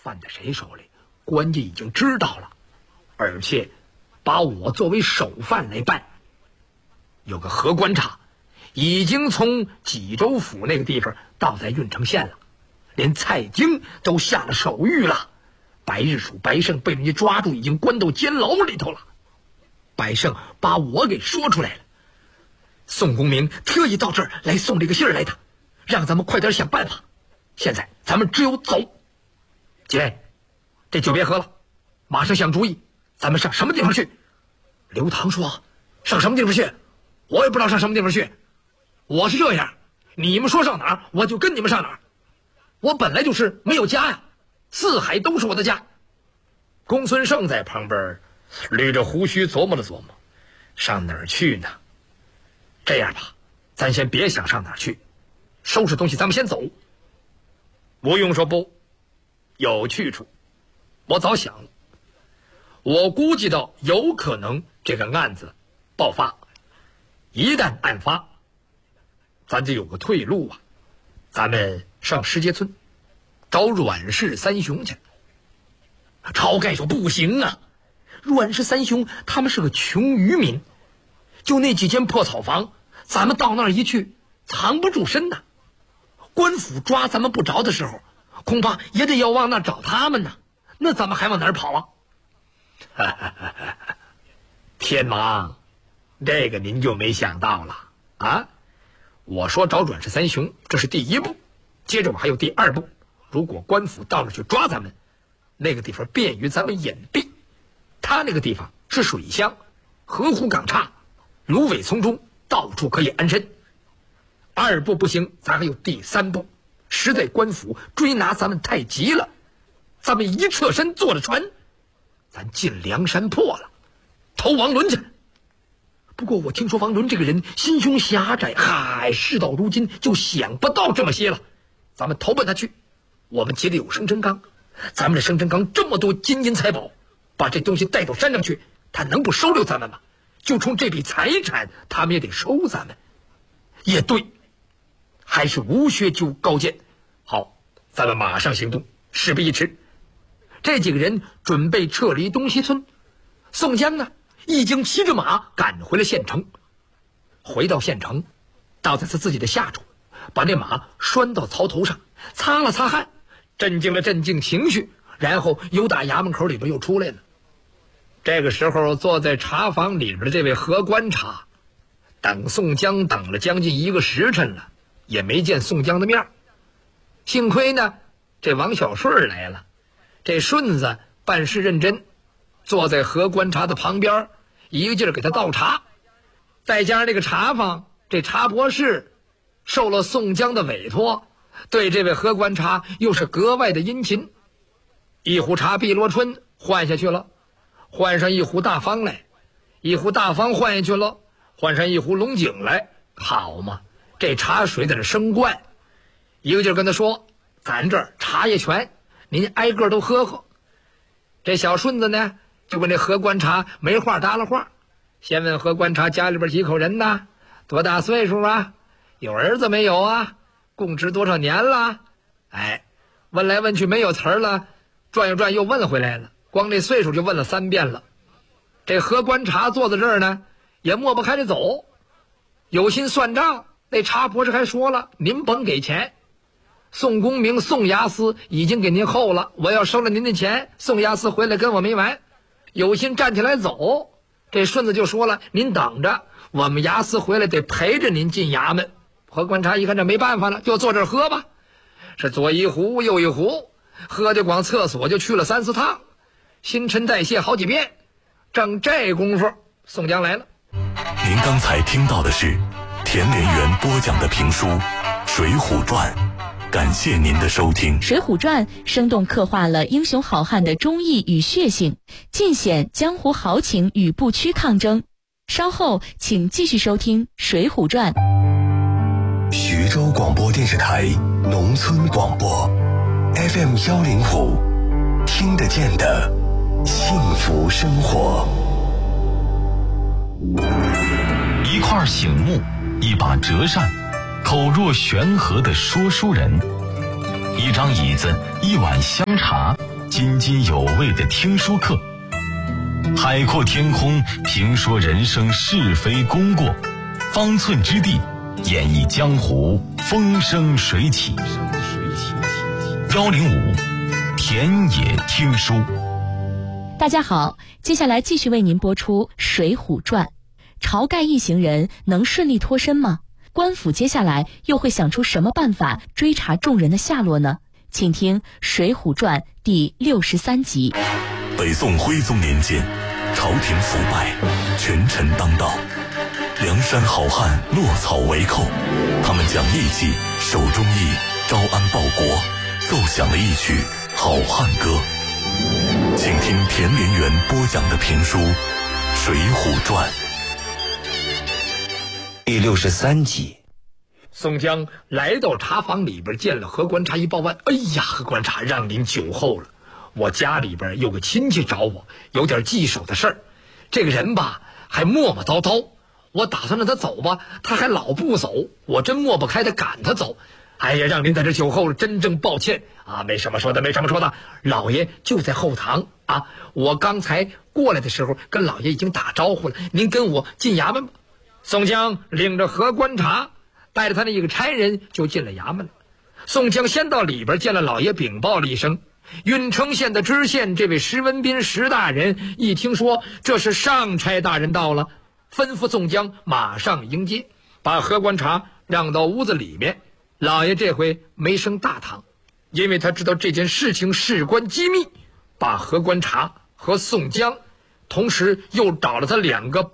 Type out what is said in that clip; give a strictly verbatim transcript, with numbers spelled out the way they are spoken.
犯在谁手里，官家已经知道了，而且把我作为首犯来办。有个河观察已经从济州府那个地方到在郓城县了，连蔡京都下了手谕了。白日鼠白胜被人家抓住，已经关到监牢里头了。白胜把我给说出来了，宋公明特意到这儿来送这个信儿来的，让咱们快点想办法。现在咱们只有走。几位，这酒别喝了，马上想主意，咱们上什么地方去？刘唐说：上什么地方去？我也不知道上什么地方去。我是这样，你们说上哪儿，我就跟你们上哪儿。我本来就是没有家呀，四海都是我的家。公孙胜在旁边捋着胡须琢磨了琢磨，上哪儿去呢？这样吧，咱先别想上哪儿去，收拾东西咱们先走。吴用说不，有去处，我早想了。我估计到有可能这个案子爆发，一旦案发，咱就有个退路啊。咱们上石碣村找阮氏三雄去。晁盖说不行啊，阮氏三雄他们是个穷渔民，就那几间破草房，咱们到那儿一去藏不住身呐。官府抓咱们不着的时候，恐怕也得要往那儿找他们呢，那咱们还往哪儿跑啊？天王，这个您就没想到了啊！我说找阮氏三雄，这是第一步，接着我还有第二步。如果官府到了去抓咱们，那个地方便于咱们隐蔽。他那个地方是水乡，河湖港岔，芦苇丛中，到处可以安身。二步不行，咱还有第三步。实在官府追拿咱们太急了，咱们一侧身坐着船，咱进梁山泊了，投王伦去。不过我听说王伦这个人心胸狭窄，嗨，事到如今就想不到这么些了。咱们投奔他去，我们结的有生辰纲，咱们这生辰纲这么多金银财宝，把这东西带到山上去，他能不收留咱们吗？就冲这笔财产，他们也得收咱们。也对，还是无学究高见。好，咱们马上行动，事不宜迟。这几个人准备撤离东西村，宋江呢已经骑着马赶回了县城。回到县城，倒在他自己的下处，把那马拴到槽头上，擦了擦汗，镇静了镇静情绪，然后又打衙门口里边又出来了。这个时候坐在茶房里边的这位何观察，等宋江等了将近一个时辰了，也没见宋江的面。幸亏呢这王小顺来了，这顺子办事认真，坐在何观察的旁边，一个劲儿给他倒茶。再加上这个茶坊，这茶博士受了宋江的委托，对这位何观察又是格外的殷勤。一壶茶碧螺春换下去了，换上一壶大方来，一壶大方换下去了，换上一壶龙井来，好嘛，这茶水在这升灌。一个劲儿跟他说，咱这儿茶叶全，您挨个都喝喝。这小顺子呢就跟这何观察没话搭了话，先问何观察家里边几口人呢，多大岁数啊，有儿子没有啊，供职多少年了。哎，问来问去没有词儿了，转悠转又问回来了，光这岁数就问了三遍了。这何观察坐在这儿呢也抹不开这走，有心算账。那茶博士还说了，您甭给钱，宋公明宋衙司已经给您厚了，我要收了您的钱，宋衙司回来跟我没完。有心站起来走，这顺子就说了，您等着，我们衙司回来得陪着您进衙门。何观察一看这没办法了，就坐这儿喝吧，是左一壶右一壶，喝的光厕所就去了三四趟，新陈代谢好几遍。正这功夫，宋江来了。 您刚才听到的是田连元播讲的评书《水浒传》，感谢您的收听。 《水浒传》生动刻画了英雄好汉的忠义与血性，尽显江湖豪情与不屈抗争。稍后请继续收听《水浒传》。 徐州广播电视台农村广播 F M 幺零五，听得见的幸福生活。 一块醒木，一把折扇，口若悬河的说书人，一张椅子，一碗香茶， 津津有味的听说课。海阔天空，评说人生是非功过；方寸之地，演绎江湖风生水起。幺零五田野听书。 大家好，接下来继续为您播出《水浒传》。晁盖一行人能顺利脱身吗？官府接下来又会想出什么办法追查众人的下落呢？请听《水浒传》第六十三集。 北宋徽宗年间，朝廷腐败，权臣当道，梁山好汉落草为寇，他们讲义气，守忠义，招安报国，奏响了一曲好汉歌。请听田连元播讲的评书《水浒传》 第六十三集。 宋江来到茶坊里边，见了何观察，一报案，哎呀，何观察，让您久候了，我家里边有个亲戚找我，有点棘手的事儿。这个人吧还磨磨叨叨，我打算让他走吧，他还老不走，我真抹不开的赶他走。哎呀，让您在这久候了，真正抱歉啊！没什么说的，没什么说的，老爷就在后堂啊。我刚才过来的时候跟老爷已经打招呼了，您跟我进衙门吧。宋江领着何观察，带着他那一个差人就进了衙门了。宋江先到里边见了老爷，禀报了一声。郓城县的知县这位石文斌石大人一听说这是上差大人到了，吩咐宋江马上迎接，把何观察让到屋子里面。老爷这回没升大堂，因为他知道这件事情事关机密，把何观察和宋江，同时又找了他两个